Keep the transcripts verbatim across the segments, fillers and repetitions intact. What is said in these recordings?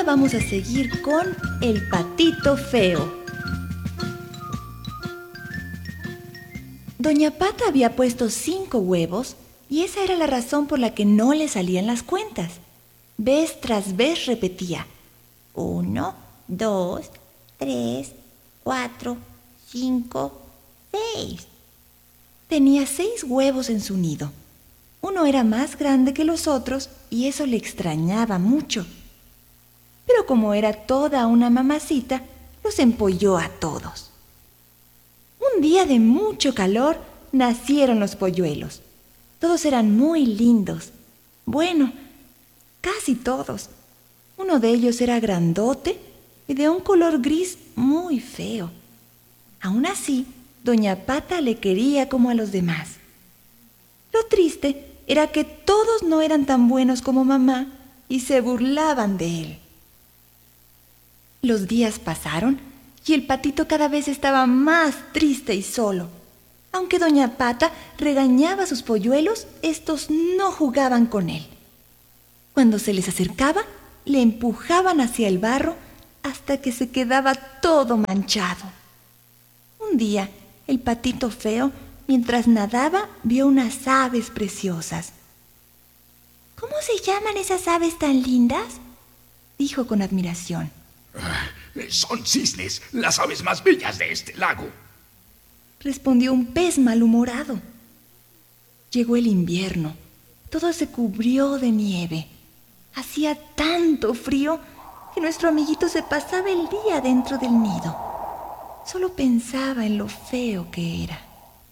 vamos a seguir con El Patito Feo. Doña Pata había puesto cinco huevos y esa era la razón por la que no le salían las cuentas. Vez tras vez repetía: uno, dos, tres, cuatro, cinco, seis. Tenía seis huevos en su nido. Uno era más grande que los otros y eso le extrañaba mucho. Pero como era toda una mamacita, los empolló a todos. Un día de mucho calor nacieron los polluelos. Todos eran muy lindos. Bueno, casi todos. Uno de ellos era grandote y de un color gris muy feo. Aún así, Doña Pata le quería como a los demás. Lo triste era que todos no eran tan buenos como mamá y se burlaban de él. Los días pasaron y el patito cada vez estaba más triste y solo. Aunque Doña Pata regañaba a sus polluelos, estos no jugaban con él. Cuando se les acercaba, le empujaban hacia el barro hasta que se quedaba todo manchado. Un día, el patito feo, mientras nadaba, vio unas aves preciosas. ¿Cómo se llaman esas aves tan lindas?, dijo con admiración. Son cisnes, las aves más bellas de este lago, respondió un pez malhumorado. Llegó el invierno. Todo se cubrió de nieve. Hacía tanto frío que nuestro amiguito se pasaba el día dentro del nido. Solo pensaba en lo feo que era.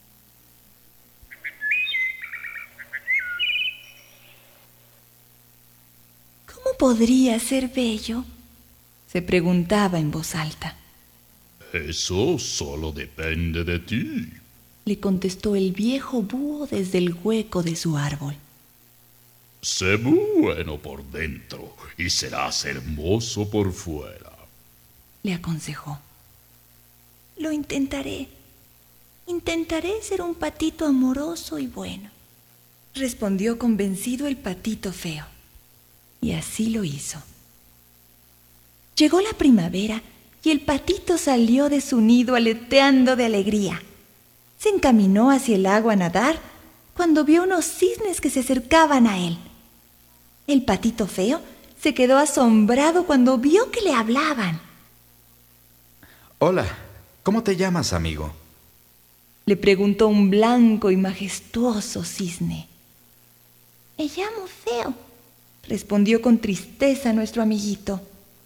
¿Cómo podría ser bello?, se preguntaba en voz alta. Eso solo depende de ti, le contestó el viejo búho desde el hueco de su árbol. Sé bueno por dentro y serás hermoso por fuera, le aconsejó. Lo intentaré. Intentaré ser un patito amoroso y bueno, respondió convencido el patito feo. Y así lo hizo. Llegó la primavera y el patito salió de su nido aleteando de alegría. Se encaminó hacia el agua a nadar cuando vio unos cisnes que se acercaban a él. El patito feo se quedó asombrado cuando vio que le hablaban. Hola, ¿cómo te llamas, amigo?, le preguntó un blanco y majestuoso cisne. Me llamo Feo, respondió con tristeza nuestro amiguito.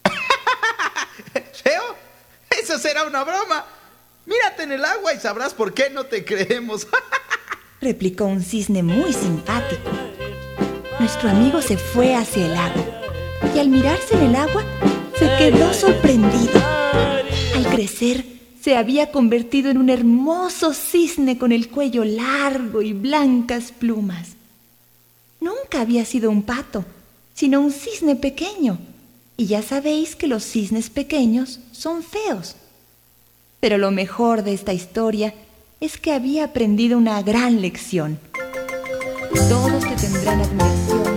¿Feo? Eso será una broma. Mírate en el agua y sabrás por qué no te creemos, replicó un cisne muy simpático. Nuestro amigo se fue hacia el lago y al mirarse en el agua se quedó sorprendido. Al crecer se había convertido en un hermoso cisne con el cuello largo y blancas plumas. Nunca había sido un pato, sino un cisne pequeño. Y ya sabéis que los cisnes pequeños son feos. Pero lo mejor de esta historia es que había aprendido una gran lección. Todos te tendrán admiración.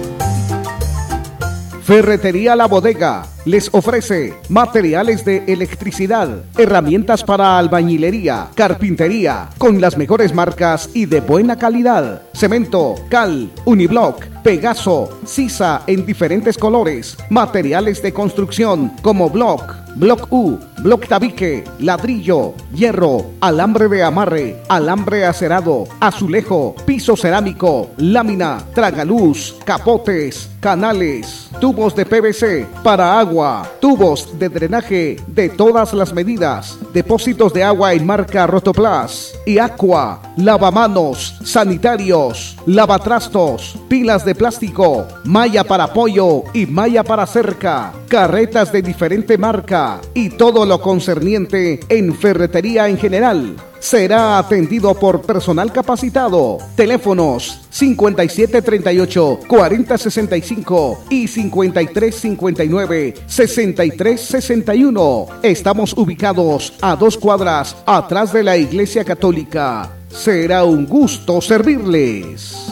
Ferretería La Bodega les ofrece materiales de electricidad, herramientas para albañilería, carpintería, con las mejores marcas y de buena calidad. Cemento, cal, uniblock, Pegaso, sisa en diferentes colores, materiales de construcción como block, block U, block tabique, ladrillo, hierro, alambre de amarre, alambre acerado, azulejo, piso cerámico, lámina, tragaluz, capotes, canales, tubos de P V C para agua, tubos de drenaje de todas las medidas, depósitos de agua en marca Rotoplas y Aqua, lavamanos, sanitarios, lavatrastos, pilas de plástico, malla para pollo y malla para cerca, carretas de diferente marca y todo lo concerniente en ferretería en general. Será atendido por personal capacitado. Teléfonos cincuenta y siete treinta y ocho cuarenta sesenta y cinco y cincuenta y tres cincuenta y nueve sesenta y tres sesenta y uno. Estamos ubicados a dos cuadras atrás de la Iglesia Católica. Será un gusto servirles.